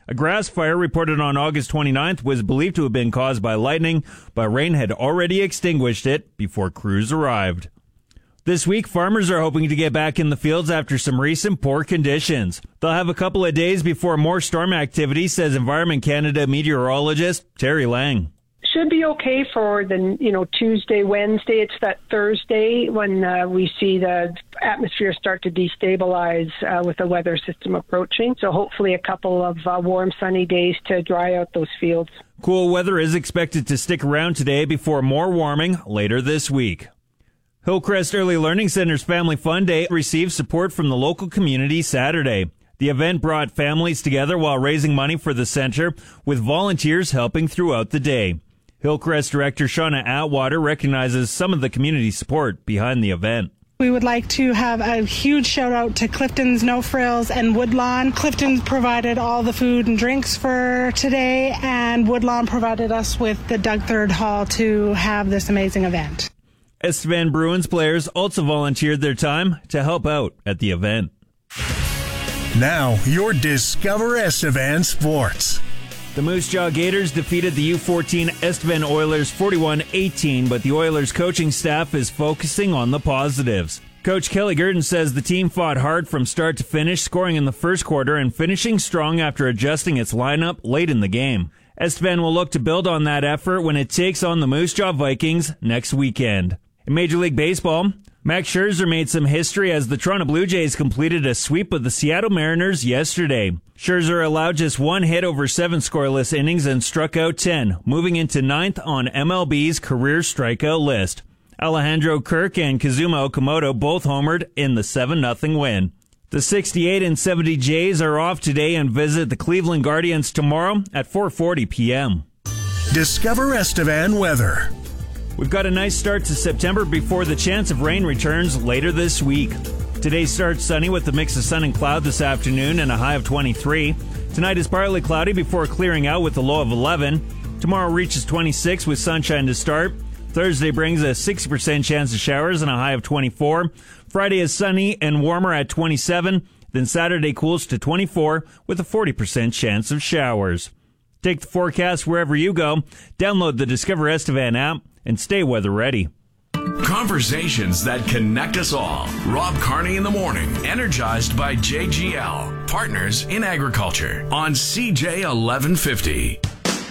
A grass fire reported on August 29th was believed to have been caused by lightning, but rain had already extinguished it before crews arrived. This week, farmers are hoping to get back in the fields after some recent poor conditions. They'll have a couple of days before more storm activity, says Environment Canada meteorologist Terry Lang. Should be okay for the, Tuesday, Wednesday. It's that Thursday when we see the atmosphere start to destabilize with the weather system approaching. So hopefully a couple of warm, sunny days to dry out those fields. Cool weather is expected to stick around today before more warming later this week. Hillcrest Early Learning Center's Family Fun Day received support from the local community Saturday. The event brought families together while raising money for the center, with volunteers helping throughout the day. Hillcrest Director Shauna Atwater recognizes some of the community support behind the event. We would like to have a huge shout out to Clifton's No Frills and Woodlawn. Clifton's provided all the food and drinks for today, and Woodlawn provided us with the Doug Third Hall to have this amazing event. Estevan Bruins players also volunteered their time to help out at the event. Now, your Discover Estevan Sports. The Moose Jaw Gators defeated the U14 Estevan Oilers 41-18, but the Oilers coaching staff is focusing on the positives. Coach Kelly Gurdon says the team fought hard from start to finish, scoring in the first quarter and finishing strong after adjusting its lineup late in the game. Estevan will look to build on that effort when it takes on the Moose Jaw Vikings next weekend. In Major League Baseball, Max Scherzer made some history as the Toronto Blue Jays completed a sweep of the Seattle Mariners yesterday. Scherzer allowed just one hit over 7 scoreless innings and struck out 10, moving into 9th on MLB's career strikeout list. Alejandro Kirk and Kazuma Okamoto both homered in the 7-0 win. The 68-70 Jays are off today and visit the Cleveland Guardians tomorrow at 4:40 p.m. Discover Estevan weather. We've got a nice start to September before the chance of rain returns later this week. Today starts sunny with a mix of sun and cloud this afternoon and a high of 23. Tonight is partly cloudy before clearing out with a low of 11. Tomorrow reaches 26 with sunshine to start. Thursday brings a 60% chance of showers and a high of 24. Friday is sunny and warmer at 27. Then Saturday cools to 24 with a 40% chance of showers. Take the forecast wherever you go. Download the Discover Estevan app and stay weather ready. Conversations that connect us all. Rob Carney in the morning, energized by JGL, partners in agriculture on CJ 1150.